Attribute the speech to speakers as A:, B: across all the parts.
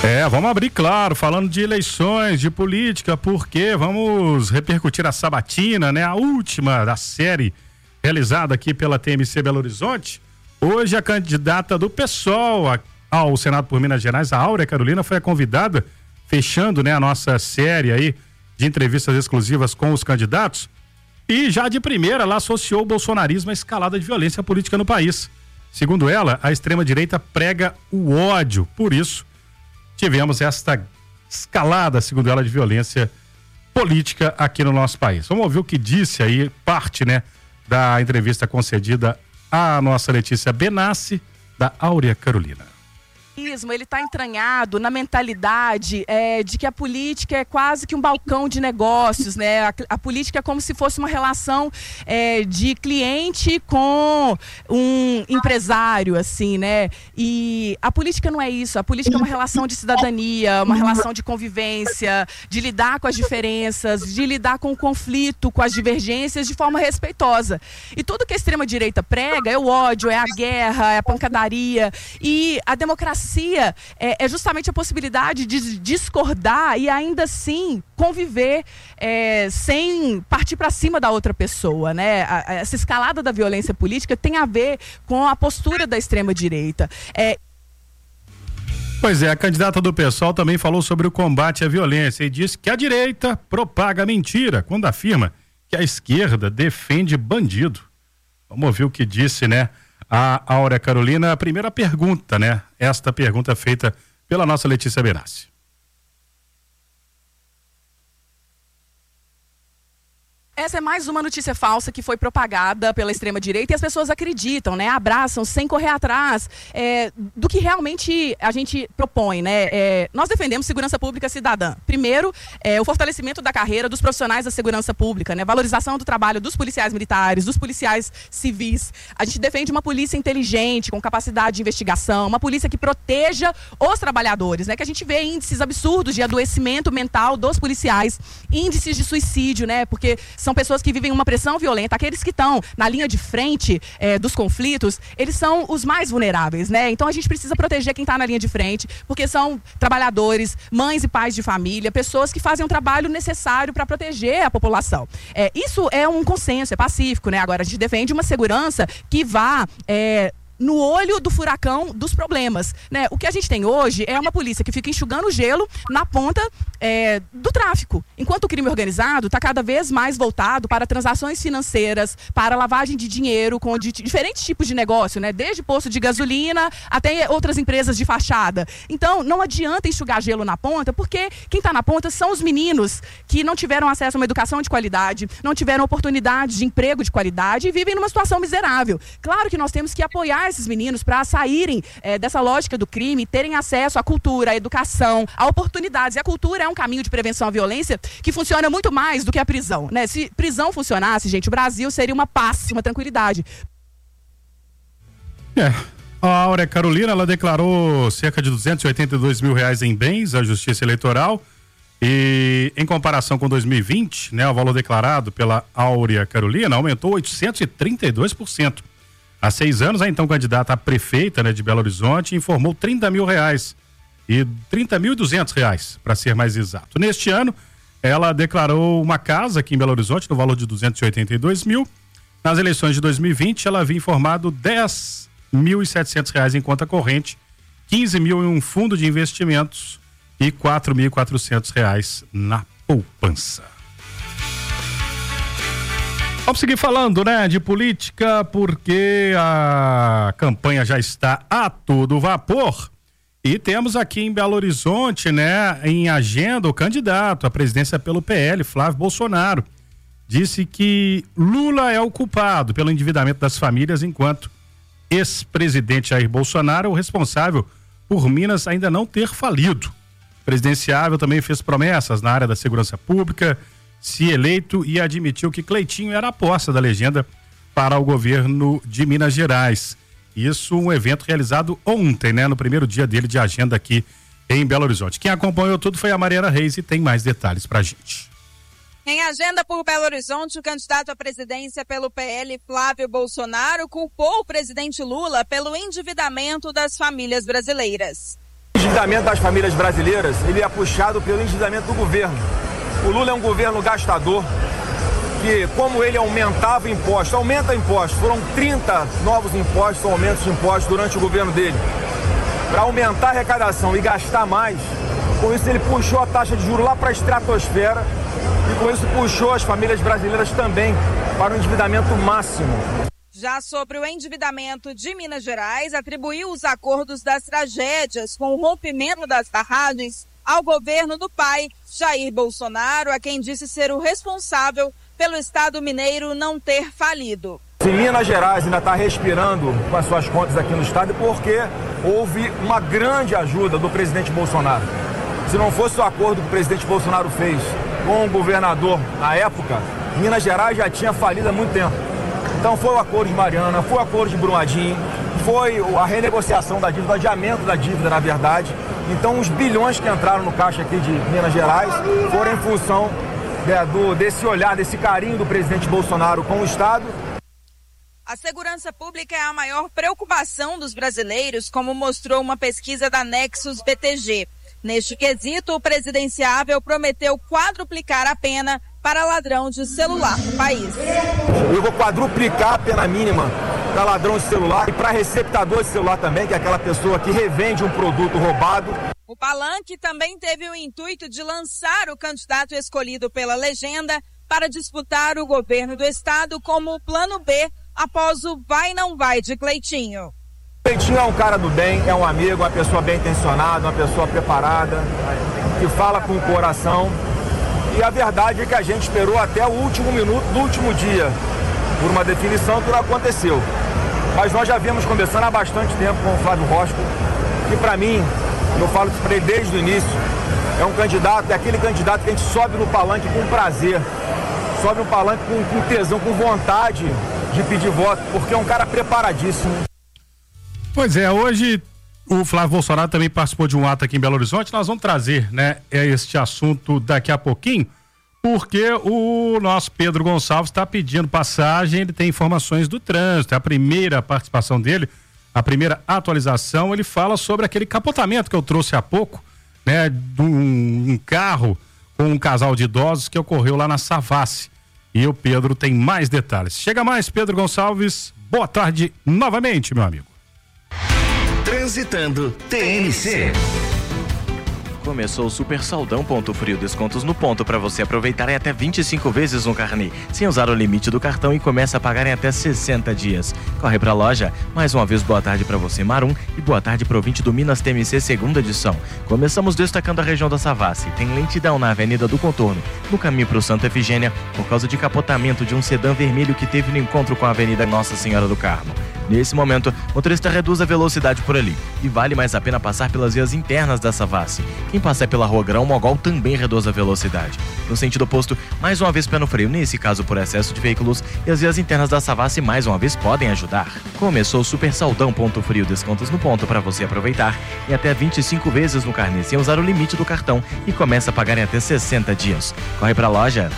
A: Vamos abrir, claro, falando de eleições, de política, porque vamos repercutir a sabatina, né? A última da série realizada aqui pela TMC Belo Horizonte. Hoje a candidata do PSOL ao Senado por Minas Gerais, a Áurea Carolina, foi a convidada, fechando, né, a nossa série aí de entrevistas exclusivas com os candidatos. E já de primeira ela associou o bolsonarismo à escalada de violência política no país. Segundo ela, a extrema-direita prega o ódio. Por isso, tivemos esta escalada, segundo ela, de violência política aqui no nosso país. Vamos ouvir o que disse aí, parte, né, da entrevista concedida à nossa Letícia Benassi, da Áurea Carolina.
B: Ele está entranhado na mentalidade de que a política é quase que um balcão de negócios, né? A política é como se fosse uma relação de cliente com um empresário, assim, né? E a política não é isso. A política é uma relação de cidadania, uma relação de convivência, de lidar com as diferenças, de lidar com o conflito, com as divergências de forma respeitosa. E tudo que a extrema-direita prega é o ódio, é a guerra, é a pancadaria. E a democracia é justamente a possibilidade de discordar e ainda assim conviver sem partir para cima da outra pessoa, né? Essa escalada da violência política tem a ver com a postura da extrema-direita.
A: Pois é, a candidata do PSOL também falou sobre o combate à violência e disse que a direita propaga mentira quando afirma que a esquerda defende bandido. Vamos ouvir o que disse, né, a Áurea Carolina. A primeira pergunta, né? Esta pergunta feita pela nossa Letícia Benassi.
B: Essa é mais uma notícia falsa que foi propagada pela extrema-direita e as pessoas acreditam, né? Abraçam sem correr atrás do que realmente a gente propõe, né? Nós defendemos segurança pública cidadã. Primeiro, o fortalecimento da carreira dos profissionais da segurança pública, né? Valorização do trabalho dos policiais militares, dos policiais civis. A gente defende uma polícia inteligente, com capacidade de investigação, uma polícia que proteja os trabalhadores, né? Que a gente vê índices absurdos de adoecimento mental dos policiais, índices de suicídio, né? Porque são pessoas que vivem uma pressão violenta. Aqueles que estão na linha de frente dos conflitos, eles são os mais vulneráveis, né? Então a gente precisa proteger quem está na linha de frente, porque são trabalhadores, mães e pais de família, pessoas que fazem um trabalho necessário para proteger a população. Isso é um consenso, é pacífico, né? Agora a gente defende uma segurança que vá no olho do furacão dos problemas, né? O que a gente tem hoje é uma polícia que fica enxugando gelo na ponta do tráfico, enquanto o crime organizado está cada vez mais voltado para transações financeiras, para lavagem de dinheiro com diferentes tipos de negócio, né? Desde posto de gasolina até outras empresas de fachada. Então, não adianta enxugar gelo na ponta, porque quem está na ponta são os meninos que não tiveram acesso a uma educação de qualidade, não tiveram oportunidade de emprego de qualidade e vivem numa situação miserável. Claro que nós temos que apoiar esses meninos para saírem dessa lógica do crime, terem acesso à cultura, à educação, a oportunidades. E a cultura é um caminho de prevenção à violência que funciona muito mais do que a prisão, né? Se prisão funcionasse, gente, o Brasil seria uma paz, uma tranquilidade.
A: A Áurea Carolina, ela declarou cerca de R$282 mil em bens à Justiça Eleitoral e, em comparação com 2020, né, o valor declarado pela Áurea Carolina aumentou 832%. Há 6 anos, a então candidata a prefeita, né, de Belo Horizonte informou R$30 mil e R$30.200, para ser mais exato. Neste ano, ela declarou uma casa aqui em Belo Horizonte no valor de R$282 mil. Nas eleições de 2020, ela havia informado R$10.700 em conta corrente, R$15 mil em um fundo de investimentos e R$4.400 na poupança. Vamos seguir falando, né, de política, porque a campanha já está a todo vapor e temos aqui em Belo Horizonte, né, em agenda o candidato à presidência pelo PL, Flávio Bolsonaro. Disse que Lula é o culpado pelo endividamento das famílias, enquanto ex-presidente Jair Bolsonaro é o responsável por Minas ainda não ter falido. O presidenciável também fez promessas na área da segurança pública, se eleito, e admitiu que Cleitinho era a aposta da legenda para o governo de Minas Gerais. Isso um evento realizado ontem, né, no primeiro dia dele de agenda aqui em Belo Horizonte. Quem acompanhou tudo foi a Mariana Reis e tem mais detalhes pra gente.
C: Em agenda por Belo Horizonte, o candidato à presidência pelo PL, Flávio Bolsonaro, culpou o presidente Lula pelo endividamento das famílias brasileiras.
D: O endividamento das famílias brasileiras, ele é puxado pelo endividamento do governo. O Lula é um governo gastador, que como ele aumenta impostos, foram 30 novos impostos, aumentos de impostos durante o governo dele. Para aumentar a arrecadação e gastar mais, com isso ele puxou a taxa de juros lá para a estratosfera e com isso puxou as famílias brasileiras também para o endividamento máximo.
C: Já sobre o endividamento de Minas Gerais, atribuiu os acordos das tragédias com o rompimento das barragens ao governo do pai, Jair Bolsonaro, a quem disse ser o responsável pelo Estado mineiro não ter falido.
D: Se Minas Gerais ainda está respirando com as suas contas aqui no estado, porque houve uma grande ajuda do presidente Bolsonaro. Se não fosse o acordo que o presidente Bolsonaro fez com o governador na época, Minas Gerais já tinha falido há muito tempo. Então foi o acordo de Mariana, foi o acordo de Brumadinho, foi a renegociação da dívida, o adiamento da dívida, na verdade. Então os bilhões que entraram no caixa aqui de Minas Gerais foram em função desse olhar, desse carinho do presidente Bolsonaro com o Estado.
C: A segurança pública é a maior preocupação dos brasileiros, como mostrou uma pesquisa da Nexus BTG. Neste quesito, o presidenciável prometeu quadruplicar a pena para ladrão de celular no país.
D: Eu vou quadruplicar a pena mínima para ladrão de celular e para receptador de celular também, que é aquela pessoa que revende um produto roubado.
C: O Palanque também teve o intuito de lançar o candidato escolhido pela legenda para disputar o governo do estado como plano B após o vai-não vai de Cleitinho.
D: Cleitinho é um cara do bem, é um amigo, uma pessoa bem intencionada, uma pessoa preparada, que fala com o coração. E a verdade é que a gente esperou até o último minuto do último dia por uma definição que não aconteceu. Mas nós já viemos conversando há bastante tempo com o Flávio Rosco, que para mim, eu falo isso para ele desde o início, é um candidato, é aquele candidato que a gente sobe no palanque com prazer, sobe no palanque com tesão, com vontade de pedir voto, porque é um cara preparadíssimo.
A: Pois é, hoje o Flávio Bolsonaro também participou de um ato aqui em Belo Horizonte. Nós vamos trazer, né, este assunto daqui a pouquinho, porque o nosso Pedro Gonçalves está pedindo passagem, ele tem informações do trânsito. É a primeira participação dele, a primeira atualização, ele fala sobre aquele capotamento que eu trouxe há pouco, né, de um carro com um casal de idosos que ocorreu lá na Savassi. E o Pedro tem mais detalhes. Chega mais, Pedro Gonçalves. Boa tarde novamente, meu amigo.
E: Transitando TNC. Começou o Super Saldão Ponto Frio, descontos no ponto para você aproveitar em até 25 vezes no carnê, sem usar o limite do cartão e começa a pagar em até 60 dias. Corre pra loja. Mais uma vez, boa tarde para você, Marum, e boa tarde pro ouvinte do Minas TMC segunda edição. Começamos destacando a região da Savassi. Tem lentidão na Avenida do Contorno, no caminho pro Santa Efigênia, por causa de capotamento de um sedã vermelho que teve no encontro com a Avenida Nossa Senhora do Carmo. Nesse momento, o motorista reduz a velocidade por ali e vale mais a pena passar pelas vias internas da Savassi. Quem passar pela Rua Grão Mogol também reduz a velocidade. No sentido oposto, mais uma vez pé no freio, nesse caso por excesso de veículos, e as vias internas da Savassi mais uma vez podem ajudar. Começou o Super Saldão Ponto Frio, descontos no ponto para você aproveitar e até 25 vezes no carnê sem usar o limite do cartão e começa a pagar em até 60 dias. Corre pra loja.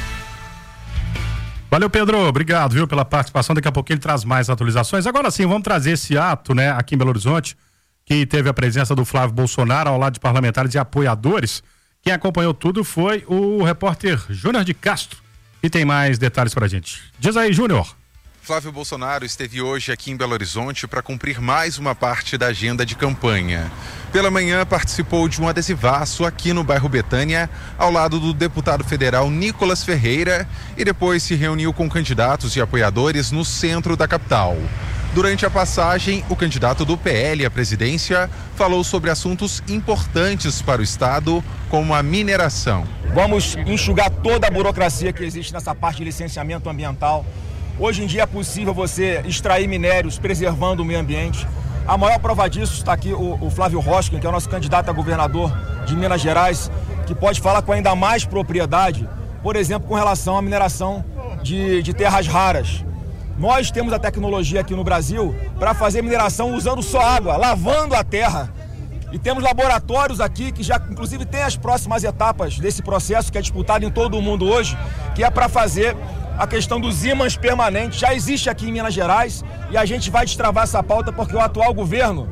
A: Valeu, Pedro, obrigado, viu, pela participação. Daqui a pouco ele traz mais atualizações. Agora sim, vamos trazer esse ato, né, aqui em Belo Horizonte, que teve a presença do Flávio Bolsonaro ao lado de parlamentares e apoiadores. Quem acompanhou tudo foi o repórter Júnior de Castro, e tem mais detalhes pra gente. Diz aí, Júnior.
F: Flávio Bolsonaro esteve hoje aqui em Belo Horizonte para cumprir mais uma parte da agenda de campanha. Pela manhã participou de um adesivaço aqui no bairro Betânia, ao lado do deputado federal Nicolas Ferreira, e depois se reuniu com candidatos e apoiadores no centro da capital. Durante a passagem, o candidato do PL à presidência falou sobre assuntos importantes para o estado, como a mineração.
D: Vamos enxugar toda a burocracia que existe nessa parte de licenciamento ambiental. Hoje em dia é possível você extrair minérios preservando o meio ambiente. A maior prova disso está aqui o Flávio Roskin, que é o nosso candidato a governador de Minas Gerais, que pode falar com ainda mais propriedade, por exemplo, com relação à mineração de terras raras. Nós temos a tecnologia aqui no Brasil para fazer mineração usando só água, lavando a terra. E temos laboratórios aqui que já, inclusive, tem as próximas etapas desse processo que é disputado em todo o mundo hoje, que é para fazer a questão dos ímãs permanentes. Já existe aqui em Minas Gerais e a gente vai destravar essa pauta porque o atual governo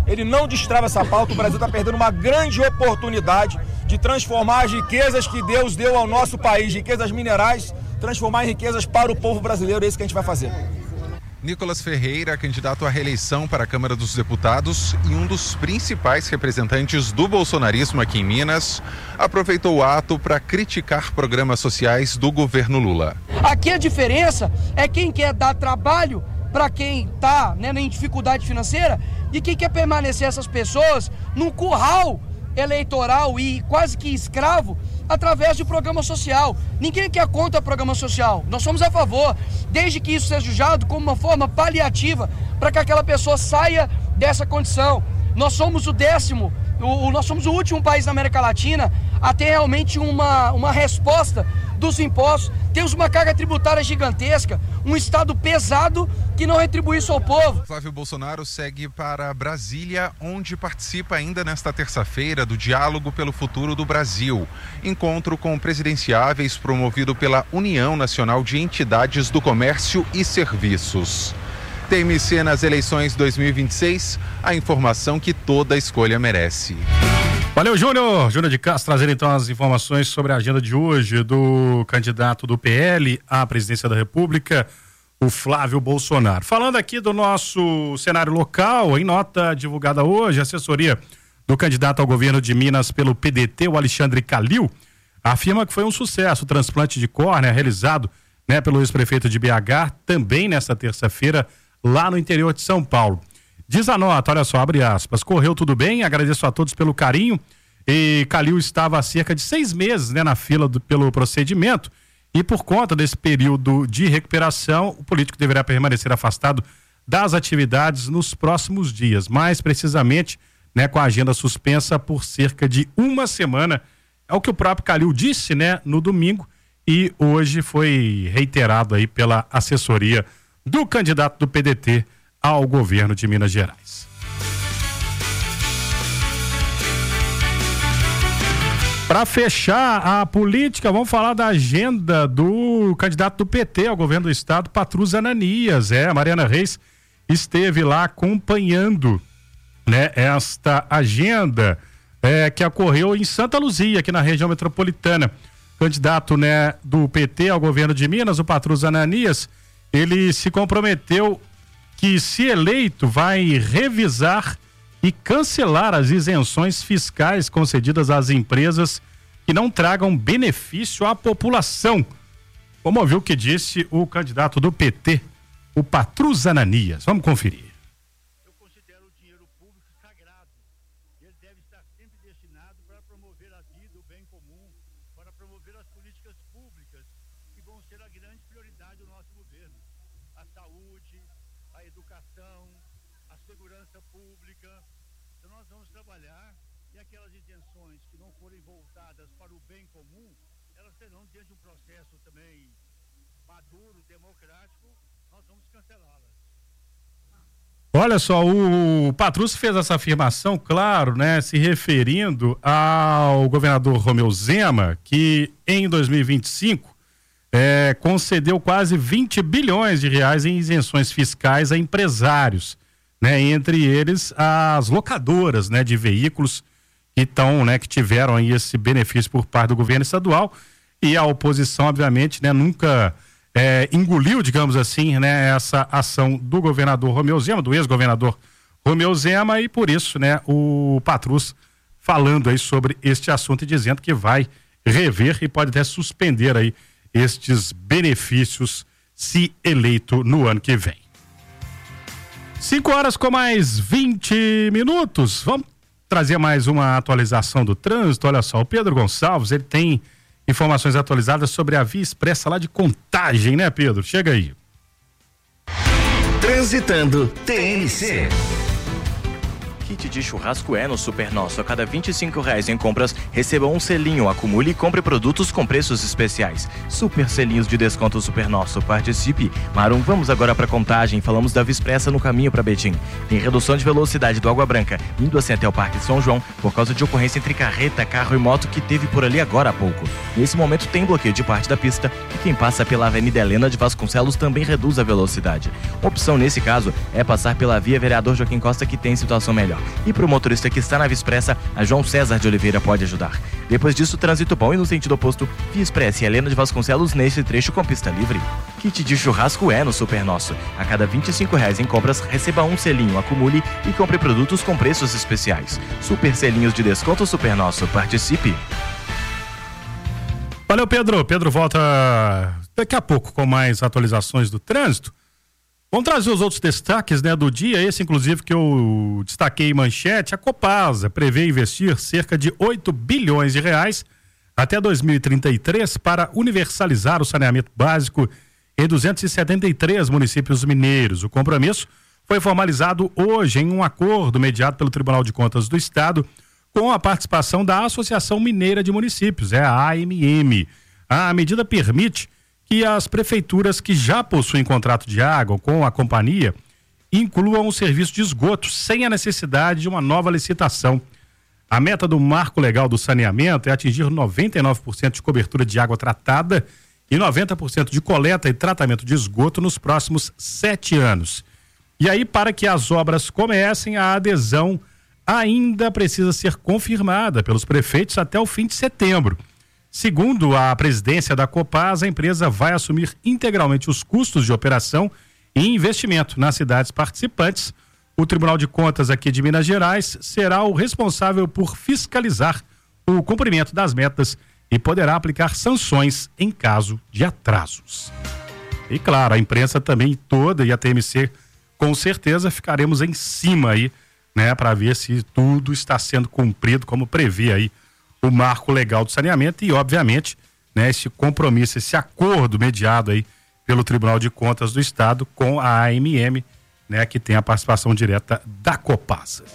D: ele não destrava essa pauta. O Brasil está perdendo uma grande oportunidade de transformar as riquezas que Deus deu ao nosso país, riquezas minerais, transformar em riquezas para o povo brasileiro. É isso que a gente vai fazer.
F: Nicolas Ferreira, candidato à reeleição para a Câmara dos Deputados e um dos principais representantes do bolsonarismo aqui em Minas, aproveitou o ato para criticar programas sociais do governo Lula.
G: Aqui a diferença é quem quer dar trabalho para quem está, né, em dificuldade financeira e quem quer permanecer essas pessoas num curral eleitoral e quase que escravo através de programa social. Ninguém quer contra programa social, nós somos a favor, desde que isso seja usado como uma forma paliativa para que aquela pessoa saia dessa condição. Nós somos nós somos o último país da América Latina a ter realmente uma resposta dos impostos. Temos uma carga tributária gigantesca, um Estado pesado que não retribui isso ao povo.
F: Flávio Bolsonaro segue para Brasília, onde participa ainda nesta terça-feira do Diálogo pelo Futuro do Brasil, encontro com presidenciáveis promovido pela União Nacional de Entidades do Comércio e Serviços. TMC nas eleições 2026, a informação que toda escolha merece.
A: Valeu, Júnior de Castro, trazendo então as informações sobre a agenda de hoje do candidato do PL à presidência da República, o Flávio Bolsonaro. Falando aqui do nosso cenário local, em nota divulgada hoje, a assessoria do candidato ao governo de Minas pelo PDT, o Alexandre Calil, afirma que foi um sucesso o transplante de córnea realizado, né, pelo ex-prefeito de BH, também nesta terça-feira, lá no interior de São Paulo. Diz a nota, olha só, abre aspas, correu tudo bem, agradeço a todos pelo carinho, e Calil estava há cerca de 6 meses, né, na fila pelo procedimento, e por conta desse período de recuperação, o político deverá permanecer afastado das atividades nos próximos dias, mais precisamente, né, com a agenda suspensa por cerca de 1 semana, é o que o próprio Calil disse, né, no domingo, e hoje foi reiterado aí pela assessoria do candidato do PDT ao governo de Minas Gerais. Para fechar a política, vamos falar da agenda do candidato do PT ao governo do estado, Patrus Ananias. A Mariana Reis esteve lá acompanhando, né, esta agenda que ocorreu em Santa Luzia, aqui na região metropolitana. Candidato, né, do PT ao governo de Minas, o Patrus Ananias, ele se comprometeu que, se eleito, vai revisar e cancelar as isenções fiscais concedidas às empresas que não tragam benefício à população. Vamos ouvir o que disse o candidato do PT, o Patrus Ananias. Vamos conferir.
H: Eu considero o dinheiro público sagrado. Ele deve estar sempre destinado para promover a vida, o bem comum, para promover as políticas públicas que vão ser a grande prioridade do nosso governo. A saúde, a educação, a segurança pública. Então nós vamos trabalhar e aquelas isenções que não forem voltadas para o bem comum, elas serão, desde um processo também maduro, democrático, nós vamos cancelá-las.
A: Olha só, o Patrus fez essa afirmação, claro, né, se referindo ao governador Romeu Zema, que em 2025 concedeu quase 20 bilhões de reais em isenções fiscais a empresários, né, entre eles as locadoras, né, de veículos que tiveram aí esse benefício por parte do governo estadual, e a oposição, obviamente, né, nunca engoliu, digamos assim, né, essa ação do governador Romeu Zema, do ex-governador Romeu Zema, e por isso, né, o Patrus falando aí sobre este assunto e dizendo que vai rever e pode até suspender aí estes benefícios se eleito no ano que vem. 5 horas com mais 20 minutos. Vamos trazer mais uma atualização do trânsito. Olha só, o Pedro Gonçalves, ele tem informações atualizadas sobre a Via Expressa lá de Contagem, né, Pedro? Chega aí.
I: Transitando TNC.
E: Kit de churrasco no Super Nosso. A cada R$25 em compras, receba um selinho, acumule e compre produtos com preços especiais. Super selinhos de desconto Super Nosso. Participe. Marum, vamos agora para Contagem. Falamos da Via Expressa no caminho para Betim. Tem redução de velocidade do Água Branca, indo assim até o Parque São João, por causa de ocorrência entre carreta, carro e moto que teve por ali agora há pouco. Nesse momento tem bloqueio de parte da pista e quem passa pela Avenida Helena de Vasconcelos também reduz a velocidade. Uma opção nesse caso é passar pela Via Vereador Joaquim Costa, que tem situação melhor. E para o motorista que está na Via Expressa, a João César de Oliveira pode ajudar. Depois disso, trânsito bom e no sentido oposto, Via Expressa e Helena de Vasconcelos neste trecho com pista livre. Kit de churrasco é no Super Nosso. A cada R$25 em compras, receba um selinho, acumule e compre produtos com preços especiais. Super selinhos de desconto Super Nosso. Participe!
A: Valeu, Pedro. Pedro volta daqui a pouco com mais atualizações do trânsito. Vamos trazer os outros destaques, né, do dia. Esse, inclusive, que eu destaquei em manchete. A Copasa prevê investir cerca de 8 bilhões de reais até 2033 para universalizar o saneamento básico em 273 municípios mineiros. O compromisso foi formalizado hoje em um acordo mediado pelo Tribunal de Contas do Estado com a participação da Associação Mineira de Municípios, a AMM. A medida permite que as prefeituras que já possuem contrato de água com a companhia incluam o serviço de esgoto sem a necessidade de uma nova licitação. A meta do marco legal do saneamento é atingir 99% de cobertura de água tratada e 90% de coleta e tratamento de esgoto nos próximos 7 anos. E aí, para que as obras comecem, a adesão ainda precisa ser confirmada pelos prefeitos até o fim de setembro. Segundo a presidência da Copasa, a empresa vai assumir integralmente os custos de operação e investimento nas cidades participantes. O Tribunal de Contas aqui de Minas Gerais será o responsável por fiscalizar o cumprimento das metas e poderá aplicar sanções em caso de atrasos. E claro, a imprensa também toda e a TMC, com certeza ficaremos em cima aí, né, para ver se tudo está sendo cumprido como prevê aí o marco legal do saneamento e, obviamente, né, esse compromisso, esse acordo mediado aí pelo Tribunal de Contas do Estado com a AMM, né, que tem a participação direta da Copasa.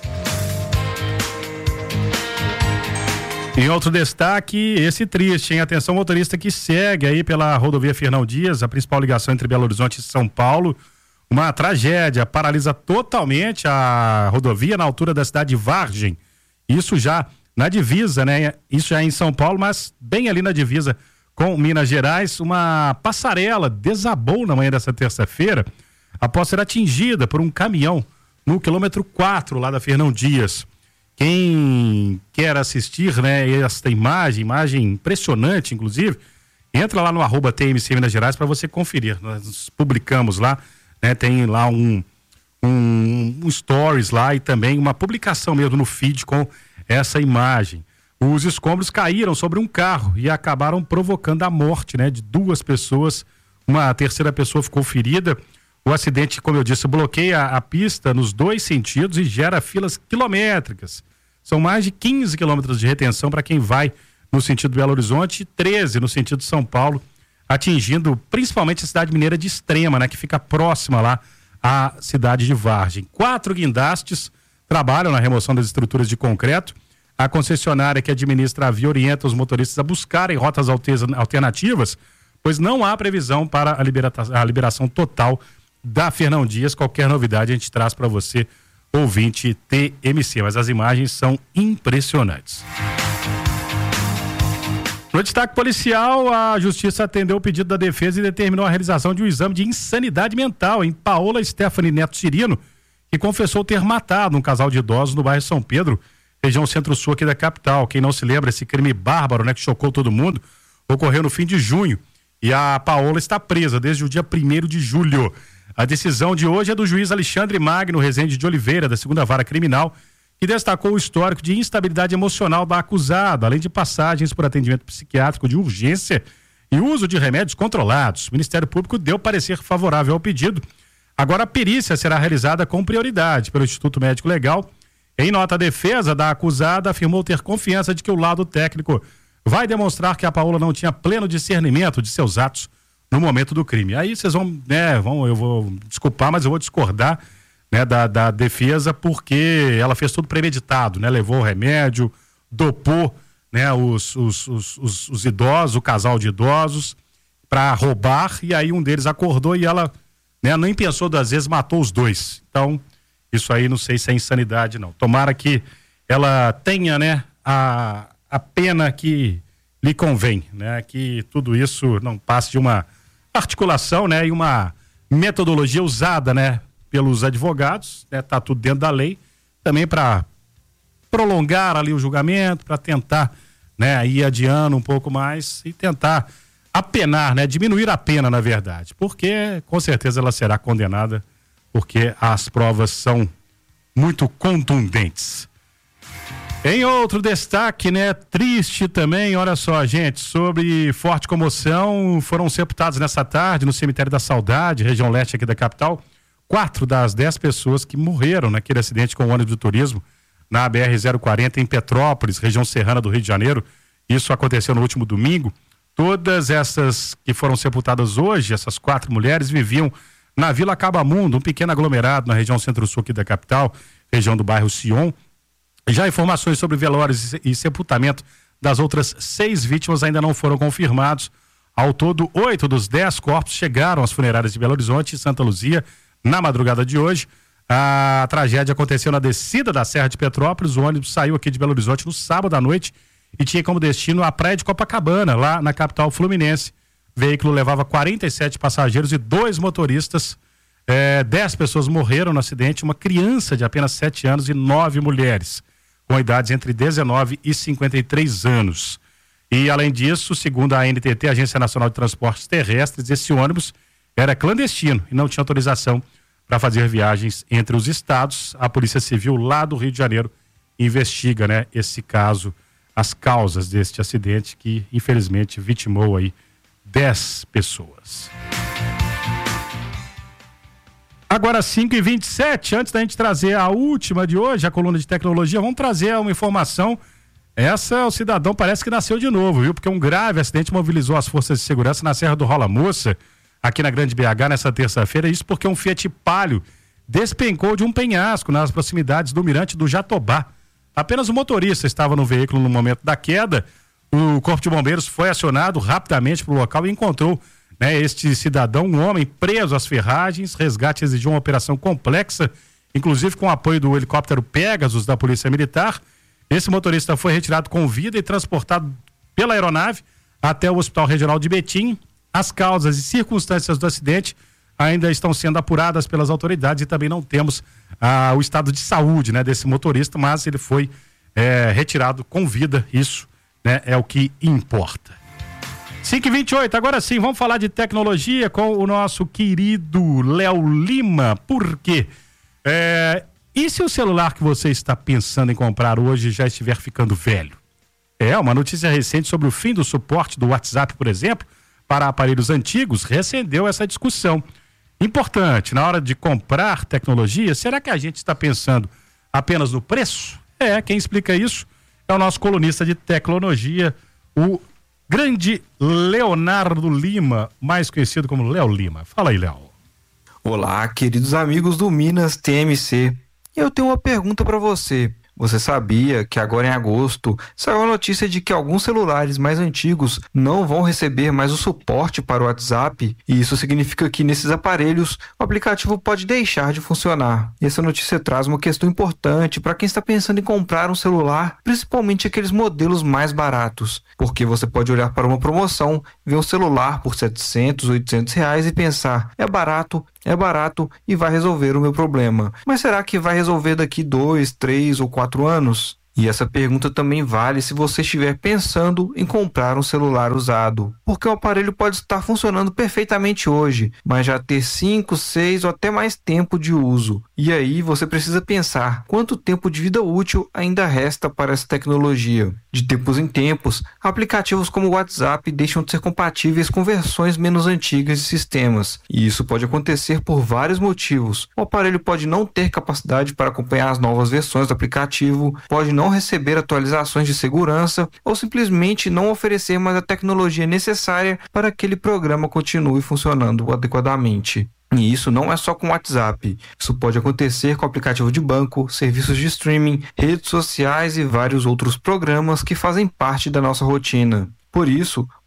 A: Em outro destaque, esse triste, hein? Atenção, motorista que segue aí pela rodovia Fernão Dias, a principal ligação entre Belo Horizonte e São Paulo. Uma tragédia paralisa totalmente a rodovia na altura da cidade de Vargem. Isso já na divisa, né? Isso já é em São Paulo, mas bem ali na divisa com Minas Gerais. Uma passarela desabou na manhã dessa terça-feira após ser atingida por um caminhão no quilômetro 4 lá da Fernão Dias. Quem quer assistir, né, esta imagem impressionante, inclusive, entra lá no @TMC Minas Gerais para você conferir. Nós publicamos lá, né, tem lá um stories lá e também uma publicação mesmo no feed com essa imagem. Os escombros caíram sobre um carro e acabaram provocando a morte, né, de 2 pessoas. Uma terceira pessoa ficou ferida. O acidente, como eu disse, bloqueia a pista nos 2 sentidos e gera filas quilométricas. São mais de 15 quilômetros de retenção para quem vai no sentido Belo Horizonte e 13 no sentido São Paulo, atingindo principalmente a cidade mineira de Extrema, né, que fica próxima lá à cidade de Vargem. 4 guindastes trabalham na remoção das estruturas de concreto. A concessionária que administra a via orienta os motoristas a buscarem rotas alternativas, pois não há previsão para a liberação total da Fernão Dias. Qualquer novidade a gente traz para você, ouvinte TMC, mas as imagens são impressionantes. No destaque policial, a Justiça atendeu o pedido da defesa e determinou a realização de um exame de insanidade mental em Paola Stephanie Neto Cirino, que confessou ter matado um casal de idosos no bairro São Pedro, região centro-sul aqui da capital. Quem não se lembra, esse crime bárbaro, né, que chocou todo mundo, ocorreu no fim de junho e a Paola está presa desde o dia 1º de julho. A decisão de hoje é do juiz Alexandre Magno Rezende de Oliveira, da 2ª Vara Criminal, que destacou o histórico de instabilidade emocional da acusada, além de passagens por atendimento psiquiátrico de urgência e uso de remédios controlados. O Ministério Público deu parecer favorável ao pedido. Agora a perícia será realizada com prioridade pelo Instituto Médico Legal. Em nota, a defesa da acusada afirmou ter confiança de que o lado técnico vai demonstrar que a Paola não tinha pleno discernimento de seus atos no momento do crime. Aí vocês vão, né, eu vou desculpar, mas eu vou discordar, né, da defesa, porque ela fez tudo premeditado, né, levou o remédio, dopou, né, os idosos, o casal de idosos, para roubar, e aí um deles acordou e ela, né, nem pensou 2 vezes, matou os 2. Então, isso aí não sei se é insanidade, não. Tomara que ela tenha, né, a pena que lhe convém, né, que tudo isso não passe de uma articulação, né, e uma metodologia usada, né, pelos advogados, né, tá tudo dentro da lei, também para prolongar ali o julgamento, para tentar, né, ir adiando um pouco mais e tentar apenar, né, diminuir a pena, na verdade, porque com certeza ela será condenada, porque as provas são muito contundentes. Em outro destaque, né, triste também, olha só, gente, sobre forte comoção, foram sepultados nessa tarde no cemitério da Saudade, região leste aqui da capital, 4 das 10 pessoas que morreram naquele acidente com o ônibus do turismo na BR-040 em Petrópolis, região serrana do Rio de Janeiro. Isso aconteceu no último domingo. Todas essas que foram sepultadas hoje, essas 4 mulheres, viviam na Vila Acabamundo, um pequeno aglomerado na região centro-sul aqui da capital, região do bairro Sion. Já informações sobre velórios e sepultamento das outras 6 vítimas ainda não foram confirmados. Ao todo, 8 dos 10 corpos chegaram às funerárias de Belo Horizonte e Santa Luzia na madrugada de hoje. A tragédia aconteceu na descida da Serra de Petrópolis. O ônibus saiu aqui de Belo Horizonte no sábado à noite e tinha como destino a praia de Copacabana, lá na capital fluminense. O veículo levava 47 passageiros e 2 motoristas. 10 pessoas morreram no acidente, uma criança de apenas 7 anos e 9 mulheres, com idades entre 19 e 53 anos. E, além disso, segundo a ANTT, Agência Nacional de Transportes Terrestres, esse ônibus era clandestino e não tinha autorização para fazer viagens entre os estados. A Polícia Civil lá do Rio de Janeiro investiga, né, esse caso, as causas deste acidente que, infelizmente, vitimou aí 10 pessoas. Agora 5h27, antes da gente trazer a última de hoje, a coluna de tecnologia, vamos trazer uma informação. O cidadão parece que nasceu de novo, viu? Porque um grave acidente mobilizou as forças de segurança na Serra do Rola Moça, aqui na Grande BH, nessa terça-feira. Isso porque um Fiat Palio despencou de um penhasco nas proximidades do Mirante do Jatobá. Apenas o motorista estava no veículo no momento da queda. O Corpo de Bombeiros foi acionado rapidamente para o local e encontrou, né, este cidadão, um homem preso às ferragens. Resgate exigiu uma operação complexa, inclusive com o apoio do helicóptero Pegasus da Polícia Militar. Esse motorista foi retirado com vida e transportado pela aeronave até o Hospital Regional de Betim. As causas e circunstâncias do acidente ainda estão sendo apuradas pelas autoridades e também não temos o estado de saúde, né, desse motorista, mas ele foi retirado com vida. Isso, né, é o que importa. 5h28, agora sim, vamos falar de tecnologia com o nosso querido Léo Lima. Por quê? E se o celular que você está pensando em comprar hoje já estiver ficando velho? Uma notícia recente sobre o fim do suporte do WhatsApp, por exemplo, para aparelhos antigos, reacendeu essa discussão. Importante, na hora de comprar tecnologia, será que a gente está pensando apenas no preço? Quem explica isso é o nosso colunista de tecnologia, o grande Leonardo Lima, mais conhecido como Léo Lima. Fala aí, Léo.
J: Olá, queridos amigos do Minas TMC. Eu tenho uma pergunta para você. Você sabia que agora em agosto saiu a notícia de que alguns celulares mais antigos não vão receber mais o suporte para o WhatsApp? E isso significa que nesses aparelhos o aplicativo pode deixar de funcionar. E essa notícia traz uma questão importante para quem está pensando em comprar um celular, principalmente aqueles modelos mais baratos. Porque você pode olhar para uma promoção, ver um celular por R$700, R$800 e pensar, é barato e vai resolver o meu problema. Mas será que vai resolver daqui 2, 3 ou 4 anos? E essa pergunta também vale se você estiver pensando em comprar um celular usado. Porque o aparelho pode estar funcionando perfeitamente hoje, mas já ter 5, 6 ou até mais tempo de uso. E aí você precisa pensar quanto tempo de vida útil ainda resta para essa tecnologia. De tempos em tempos, aplicativos como o WhatsApp deixam de ser compatíveis com versões menos antigas de sistemas. E isso pode acontecer por vários motivos. O aparelho pode não ter capacidade para acompanhar as novas versões do aplicativo, pode não receber atualizações de segurança ou simplesmente não oferecer mais a tecnologia necessária para que aquele programa continue funcionando adequadamente. E isso não é só com o WhatsApp. Isso pode acontecer com aplicativo de banco, serviços de streaming, redes sociais e vários outros programas que fazem parte da nossa rotina. Por isso,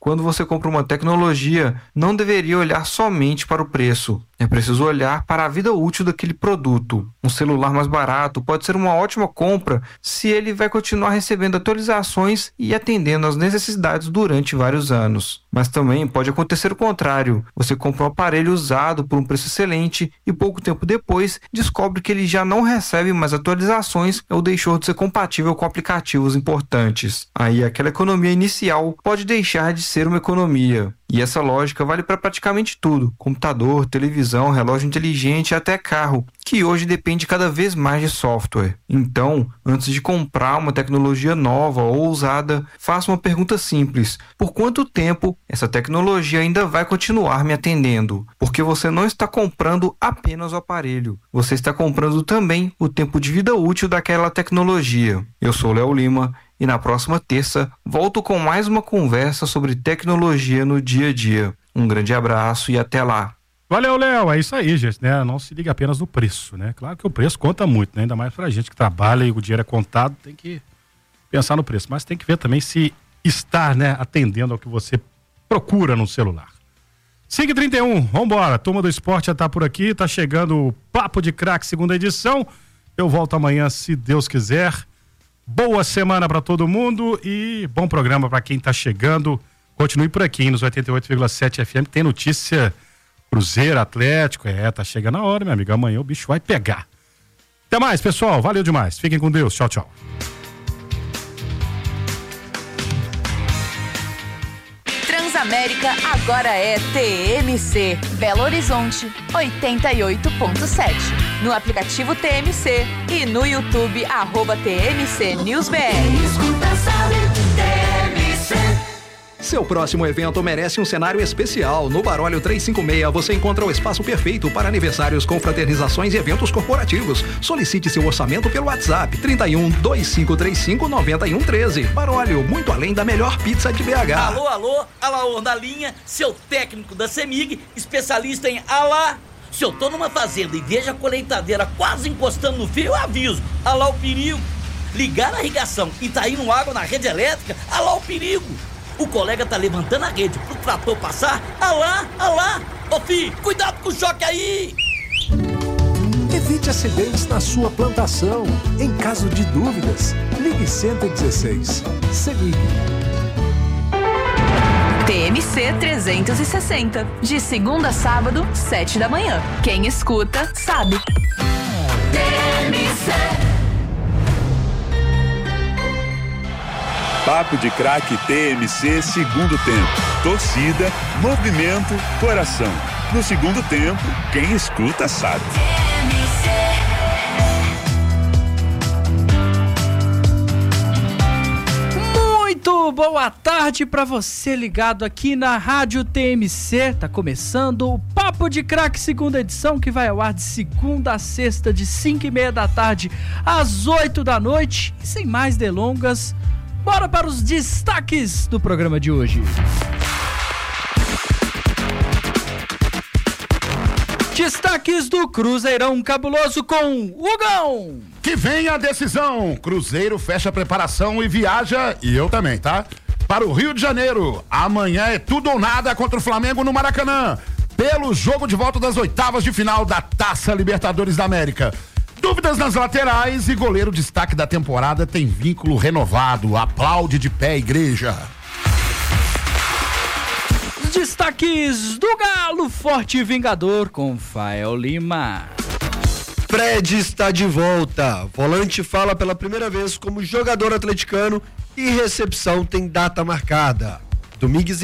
J: quando você compra uma tecnologia, não deveria olhar somente para o preço. É preciso olhar para a vida útil daquele produto. Um celular mais barato pode ser uma ótima compra se ele vai continuar recebendo atualizações e atendendo às necessidades durante vários anos. Mas também pode acontecer o contrário. Você compra um aparelho usado por um preço excelente e pouco tempo depois descobre que ele já não recebe mais atualizações ou deixou de ser compatível com aplicativos importantes. Aí aquela economia inicial pode deixar de ser uma economia. E essa lógica vale para praticamente tudo: computador, televisão, relógio inteligente e até carro, que hoje depende cada vez mais de software. Então, antes de comprar uma tecnologia nova ou usada, faça uma pergunta simples: por quanto tempo essa tecnologia ainda vai continuar me atendendo? Porque você não está comprando apenas o aparelho, você está comprando também o tempo de vida útil daquela tecnologia. Eu sou Léo Lima e na próxima terça volto com mais uma conversa sobre tecnologia no dia a dia. Um grande abraço e até lá.
A: Valeu, Léo. É isso aí, gente, né? Não se liga apenas no preço, né? Claro que o preço conta muito, né? Ainda mais pra gente que trabalha e o dinheiro é contado, tem que pensar no preço. Mas tem que ver também se está, né, atendendo ao que você procura no celular. 5h31, vambora. Turma do Esporte já tá por aqui, tá chegando o Papo de Craque, segunda edição. Eu volto amanhã, se Deus quiser. Boa semana para todo mundo e bom programa para quem tá chegando. Continue por aqui, nos 88,7 FM. Tem notícia Cruzeiro, Atlético. Tá chegando a hora, meu amigo. Amanhã o bicho vai pegar. Até mais, pessoal. Valeu demais. Fiquem com Deus. Tchau, tchau.
K: Transamérica agora é TMC. Belo Horizonte, 88.7. No aplicativo TMC e no YouTube, @TMC News BR.
L: Seu próximo evento merece um cenário especial. No Barólio 356 você encontra o espaço perfeito para aniversários, confraternizações e eventos corporativos. Solicite seu orçamento pelo WhatsApp 31 2535 9113. Barólio, muito além da melhor pizza de BH.
M: Alô, Alaor na linha, seu técnico da CEMIG, especialista em alá. Se eu tô numa fazenda e vejo a colheitadeira quase encostando no fio, eu aviso. Alá o perigo. Ligar a irrigação e tá indo água na rede elétrica, alá o perigo. O colega tá levantando a rede pro trator passar, alá. Ô filho, cuidado com o choque aí.
N: Evite acidentes na sua plantação. Em caso de dúvidas, ligue 116. CEMIG.
K: TMC 360, de segunda a sábado, 7 da manhã. Quem escuta, sabe. TMC.
O: Papo de Craque TMC, segundo tempo. Torcida, movimento, coração. No segundo tempo, quem escuta sabe.
P: Muito boa tarde para você ligado aqui na Rádio TMC. Tá começando o Papo de Craque, segunda edição, que vai ao ar de segunda a sexta, de 5h30 da tarde às 8 da noite. E sem mais delongas, bora para os destaques do programa de hoje. Destaques do Cruzeirão Cabuloso com Hugão.
Q: Que vem a decisão. Cruzeiro fecha a preparação e viaja, e eu também, tá? Para o Rio de Janeiro. Amanhã é tudo ou nada contra o Flamengo no Maracanã, pelo jogo de volta das oitavas de final da Taça Libertadores da América. Dúvidas nas laterais e goleiro destaque da temporada tem vínculo renovado. Aplaude de pé, Igreja.
P: Destaques do Galo Forte e Vingador com Fael Lima.
R: Fred está de volta. Volante fala pela primeira vez como jogador atleticano e recepção tem data marcada. Domingues